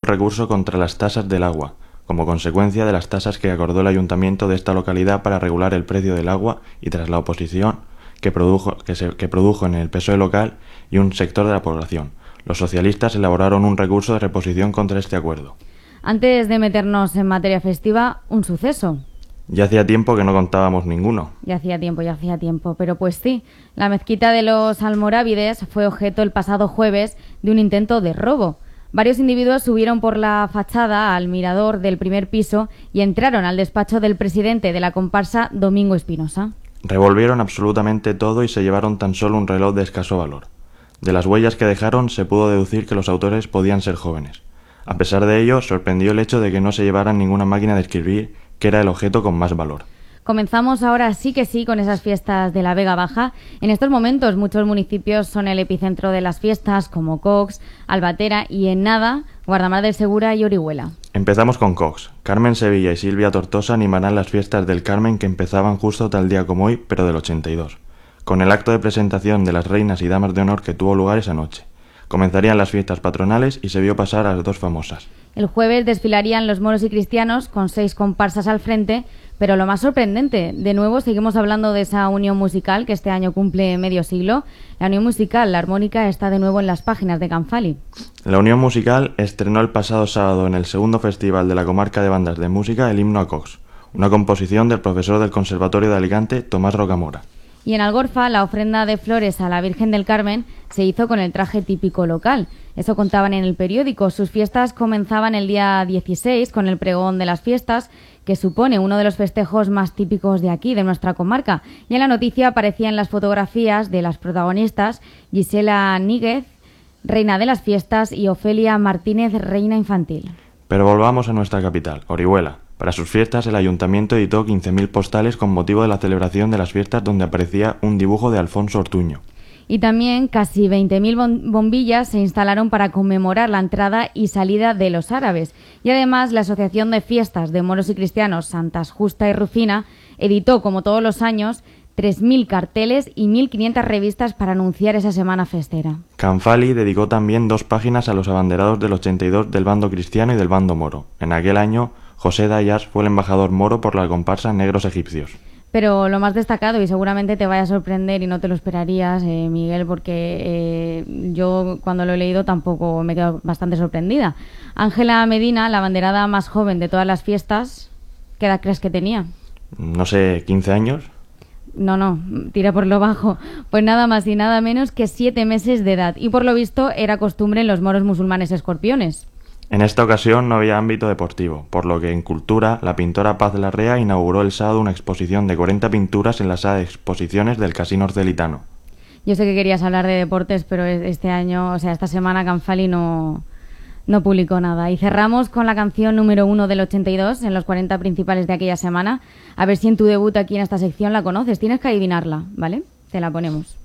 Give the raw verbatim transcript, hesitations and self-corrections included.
recurso contra las tasas del agua, como consecuencia de las tasas que acordó el ayuntamiento de esta localidad para regular el precio del agua y tras la oposición que produjo, que se, que produjo en el P S O E local y un sector de la población. Los socialistas elaboraron un recurso de reposición contra este acuerdo. Antes de meternos en materia festiva, un suceso. Ya hacía tiempo que no contábamos ninguno. Ya hacía tiempo, ya hacía tiempo. Pero pues sí, la mezquita de los Almorávides fue objeto el pasado jueves de un intento de robo. Varios individuos subieron por la fachada al mirador del primer piso y entraron al despacho del presidente de la comparsa, Domingo Espinosa. Revolvieron absolutamente todo y se llevaron tan solo un reloj de escaso valor. De las huellas que dejaron se pudo deducir que los autores podían ser jóvenes. A pesar de ello, sorprendió el hecho de que no se llevaran ninguna máquina de escribir, que era el objeto con más valor. Comenzamos ahora sí que sí con esas fiestas de la Vega Baja. En estos momentos muchos municipios son el epicentro de las fiestas, como Cox, Albatera y en nada, Guardamar del Segura y Orihuela. Empezamos con Cox. Carmen Sevilla y Silvia Tortosa animarán las fiestas del Carmen que empezaban justo tal día como hoy, pero del ochenta y dos, con el acto de presentación de las reinas y damas de honor que tuvo lugar esa noche. Comenzarían las fiestas patronales y se vio pasar a las dos famosas. El jueves desfilarían los moros y cristianos con seis comparsas al frente, pero lo más sorprendente, de nuevo seguimos hablando de esa unión musical que este año cumple medio siglo. La unión musical, la armónica, está de nuevo en las páginas de Canfali. La unión musical estrenó el pasado sábado en el segundo festival de la comarca de bandas de música el himno a Cox, una composición del profesor del Conservatorio de Alicante, Tomás Rocamora. Y en Algorfa, la ofrenda de flores a la Virgen del Carmen se hizo con el traje típico local. Eso contaban en el periódico. Sus fiestas comenzaban el día dieciséis con el pregón de las fiestas, que supone uno de los festejos más típicos de aquí, de nuestra comarca. Y en la noticia aparecían las fotografías de las protagonistas, Gisela Níguez, reina de las fiestas, y Ofelia Martínez, reina infantil. Pero volvamos a nuestra capital, Orihuela. Para sus fiestas, el ayuntamiento editó quince mil postales con motivo de la celebración de las fiestas donde aparecía un dibujo de Alfonso Ortuño. Y también casi veinte mil bombillas se instalaron para conmemorar la entrada y salida de los árabes. Y además, la Asociación de Fiestas de Moros y Cristianos Santas Justa y Rufina editó, como todos los años, tres mil carteles y mil quinientas revistas para anunciar esa semana festera. Canfali dedicó también dos páginas a los abanderados del ochenta y dos del bando cristiano y del bando moro. En aquel año, José Dayas fue el embajador moro por la comparsa Negros Egipcios. Pero lo más destacado, y seguramente te vaya a sorprender y no te lo esperarías, eh, Miguel, porque eh, yo cuando lo he leído tampoco me quedo bastante sorprendida. Ángela Medina, la abanderada más joven de todas las fiestas, ¿qué edad crees que tenía? No sé, ¿quince años? No, no, tira por lo bajo. Pues nada más y nada menos que siete meses de edad. Y por lo visto era costumbre en los moros musulmanes escorpiones. En esta ocasión no había ámbito deportivo, por lo que en Cultura, la pintora Paz Larrea inauguró el sábado una exposición de cuarenta pinturas en la sala de exposiciones del Casino Orcelitano. Yo sé que querías hablar de deportes, pero este año, o sea, esta semana Canfali no, no publicó nada. Y cerramos con la canción número uno del ochenta y dos en los cuarenta principales de aquella semana. A ver si en tu debut aquí en esta sección la conoces. Tienes que adivinarla, ¿vale? Te la ponemos.